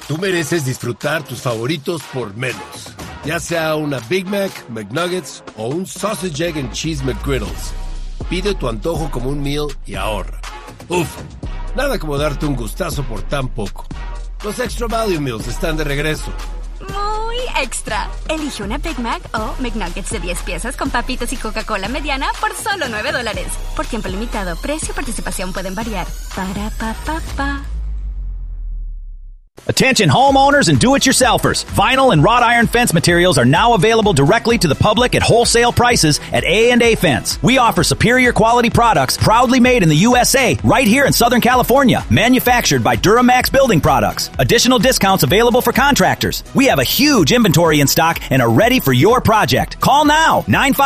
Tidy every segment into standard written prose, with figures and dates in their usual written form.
Tú mereces disfrutar tus favoritos por menos. Ya sea una Big Mac, McNuggets o un Sausage, Egg and Cheese McGriddles. Pide tu antojo como un meal y ahorra. Uf, nada como darte un gustazo por tan poco. Los Extra Value Meals están de regreso. Muy extra. Elige una Big Mac o McNuggets de 10 piezas con papitas y Coca-Cola mediana por solo $9. Por tiempo limitado, precio y participación pueden variar. Para pa pa pa. Attention homeowners and do-it-yourselfers. Vinyl and wrought iron fence materials are now available directly to the public at wholesale prices at A&A Fence. We offer superior quality products proudly made in the USA right here in Southern California, manufactured by Duramax Building Products. Additional discounts available for contractors. We have a huge inventory in stock and are ready for your project. Call now,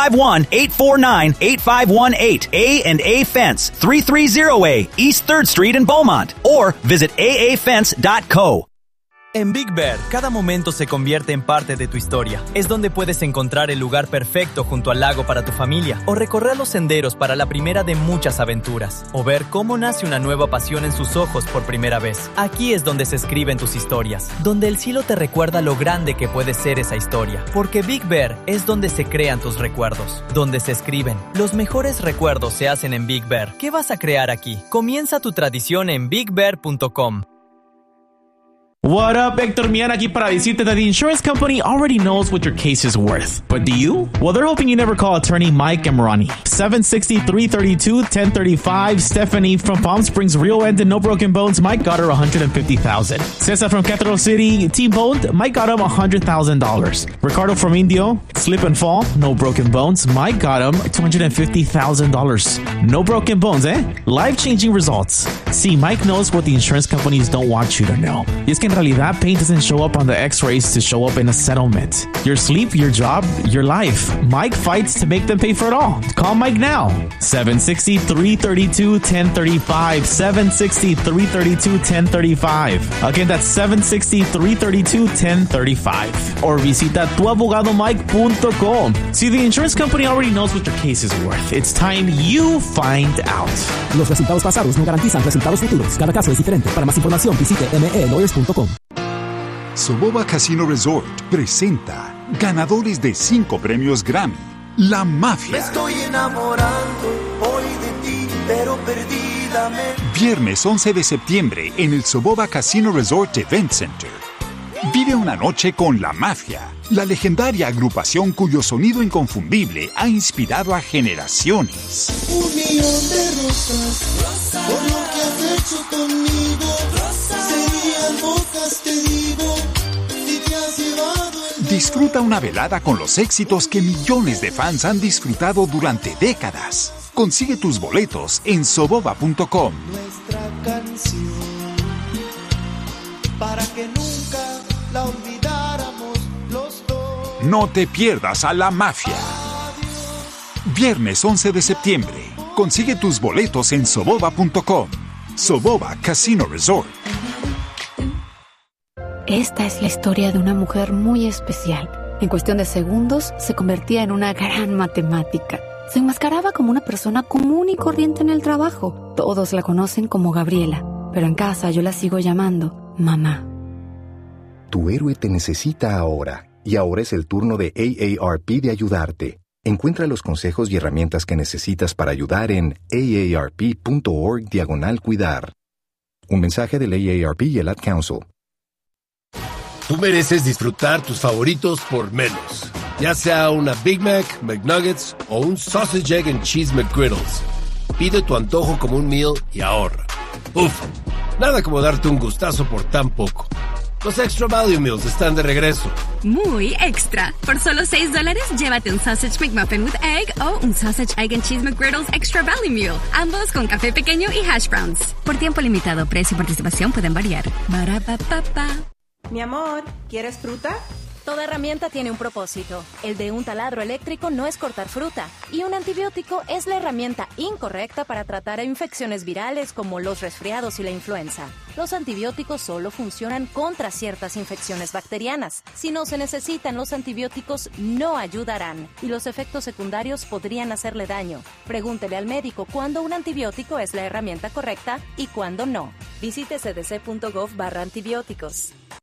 951-849-8518. A&A Fence, 330A East 3rd Street in Beaumont. Or visit aafence.co. En Big Bear, cada momento se convierte en parte de tu historia. Es donde puedes encontrar el lugar perfecto junto al lago para tu familia, o recorrer los senderos para la primera de muchas aventuras, o ver cómo nace una nueva pasión en sus ojos por primera vez. Aquí es donde se escriben tus historias, donde el cielo te recuerda lo grande que puede ser esa historia. Porque Big Bear es donde se crean tus recuerdos, donde se escriben. Los mejores recuerdos se hacen en Big Bear. ¿Qué vas a crear aquí? Comienza tu tradición en bigbear.com. What up, Héctor Mian aquí para decirte that the insurance company already knows what your case is worth. But do you? Well, they're hoping you never call attorney Mike Amorani. 760-332-1035. Stephanie from Palm Springs, Rio End, and No Broken Bones. Mike got her $150,000. Cesar from Cathedral City, T-boned. Mike got him $100,000. Ricardo from Indio, slip and fall, no broken bones. Mike got him $250,000. No broken bones, eh? Life-changing results. See, Mike knows what the insurance companies don't want you to know. Y es que en realidad, pain doesn't show up on the x-rays to show up in a settlement. Your sleep, your job, your life. Mike fights to make them pay for it all. Call Mike now. 760-332-1035. 760-332-1035. Again, that's 760-332-1035. Or visita tuabogadomike.com. See, the insurance company already knows what your case is worth. It's time you find out. Los resultados pasados no garantizan resultados futuros. Cada caso es diferente. Para más información, visite melawyers.com. Soboba Casino Resort presenta ganadores de 5 premios Grammy. La Mafia. Me estoy enamorando hoy de ti, pero perdidamente. Viernes 11 de septiembre en el Soboba Casino Resort Event Center. Vive una noche con La Mafia, la legendaria agrupación cuyo sonido inconfundible ha inspirado a generaciones. 1 millón de rosas, por lo que has hecho conmigo. Serían pocas, te digo, si te has llevado el... Disfruta una velada con los éxitos que millones de fans han disfrutado durante décadas. Consigue tus boletos en soboba.com. Nuestra canción, para que nunca la olvidáramos los dos. No te pierdas a La Mafia. Viernes 11 de septiembre. Consigue tus boletos en soboba.com. Soboba Casino Resort. Esta es la historia de una mujer muy especial. En cuestión de segundos, se convertía en una gran matemática. Se enmascaraba como una persona común y corriente en el trabajo. Todos la conocen como Gabriela, pero en casa yo la sigo llamando mamá. Tu héroe te necesita ahora, y ahora es el turno de AARP de ayudarte. Encuentra los consejos y herramientas que necesitas para ayudar en aarp.org/cuidar. Un mensaje del AARP y el Ad Council. Tú mereces disfrutar tus favoritos por menos. Ya sea una Big Mac, McNuggets o un Sausage, Egg and Cheese McGriddles. Pide tu antojo como un meal y ahorra. Uf, nada como darte un gustazo por tan poco. Los Extra Value Meals están de regreso. Muy extra. Por solo $6, llévate un Sausage McMuffin with Egg o un Sausage, Egg and Cheese McGriddles Extra Value Meal. Ambos con café pequeño y hash browns. Por tiempo limitado, precio y participación pueden variar. Ba-ra-pa-pa-pa. Mi amor, ¿quieres fruta? Toda herramienta tiene un propósito. El de un taladro eléctrico no es cortar fruta. Y un antibiótico es la herramienta incorrecta para tratar infecciones virales como los resfriados y la influenza. Los antibióticos solo funcionan contra ciertas infecciones bacterianas. Si no se necesitan, los antibióticos no ayudarán. Y los efectos secundarios podrían hacerle daño. Pregúntele al médico cuándo un antibiótico es la herramienta correcta y cuándo no. Visite cdc.gov/antibióticos.